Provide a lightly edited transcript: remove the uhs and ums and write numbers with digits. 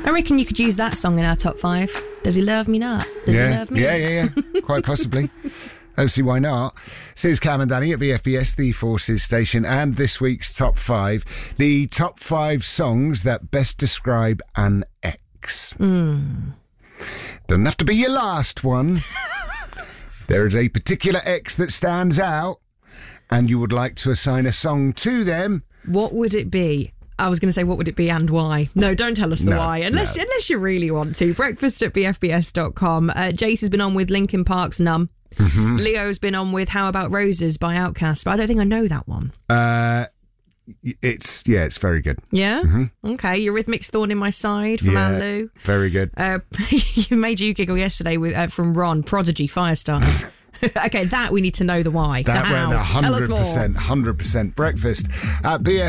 I reckon you could use that song in our top 5. Does he love me not? Does he love me? Yeah. Quite possibly. Don't see why not. So it's Cam and Danny at BFBS, the Forces station, and this week's top 5. The top 5 songs that best describe an ex. Doesn't have to be your last one. There is a particular ex that stands out, and you would like to assign a song to them. What would it be? I was going to say, what would it be and why? No, don't tell us the why, unless you really want to. Breakfast at bfbs.com. Jace has been on with Linkin Park's Numb. Mm-hmm. Leo's been on with How About Roses by Outkast, but I don't think I know that one. It's very good. Yeah? Mm-hmm. Okay. Eurythmics Thorn in My Side from Anne Lou. Very good. You made you giggle yesterday with from Ron, Prodigy, Firestarter. Okay, that we need to know the why. That the how. went 100%. 100% breakfast at BFBS.